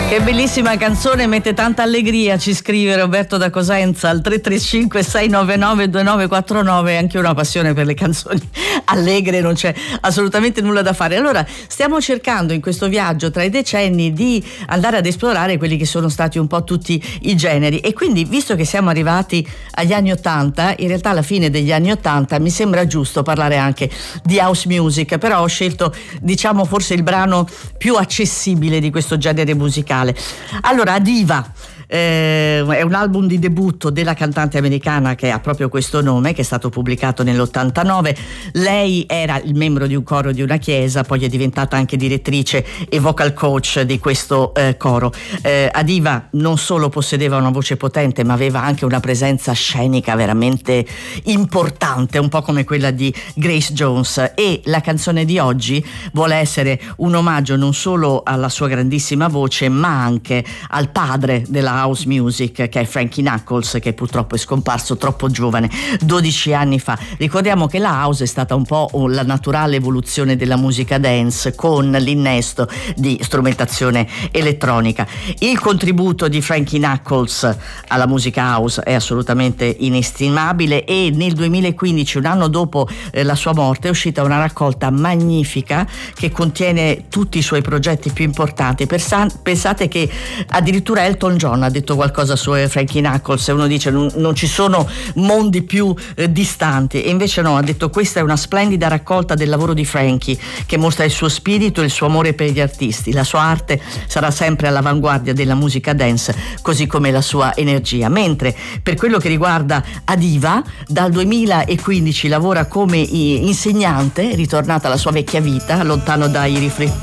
Che bellissima canzone, mette tanta allegria, ci scrive Roberto da Cosenza al 335 699 2949. Anche una passione per le canzoni allegre, non c'è assolutamente nulla da fare. Allora, stiamo cercando in questo viaggio tra i decenni di andare ad esplorare quelli che sono stati un po' tutti i generi, e quindi, visto che siamo arrivati agli anni 80, in realtà alla fine degli anni 80, mi sembra giusto parlare anche di house music, però ho scelto, diciamo, forse il brano più accessibile di questo genere musicale. Allora, Diva è un album di debutto della cantante americana che ha proprio questo nome, che è stato pubblicato nell'89. Lei era il membro di un coro di una chiesa, poi è diventata anche direttrice e vocal coach di questo coro. Diva non solo possedeva una voce potente, ma aveva anche una presenza scenica veramente importante, un po' come quella di Grace Jones, e la canzone di oggi vuole essere un omaggio non solo alla sua grandissima voce, ma anche al padre della house music, che è Frankie Knuckles, che purtroppo è scomparso troppo giovane, 12 anni fa. Ricordiamo che la house è stata un po' la naturale evoluzione della musica dance, con l'innesto di strumentazione elettronica. Il contributo di Frankie Knuckles alla musica house è assolutamente inestimabile, e nel 2015, un anno dopo la sua morte, è uscita una raccolta magnifica che contiene tutti i suoi progetti più importanti. Pensate che addirittura Elton John ha detto qualcosa su Frankie Knuckles, e uno dice non ci sono mondi più distanti, e invece no, ha detto: questa è una splendida raccolta del lavoro di Frankie, che mostra il suo spirito e il suo amore per gli artisti. La sua arte sarà sempre all'avanguardia della musica dance, così come la sua energia. Mentre per quello che riguarda Diva, dal 2015 lavora come insegnante, ritornata alla sua vecchia vita, lontano dai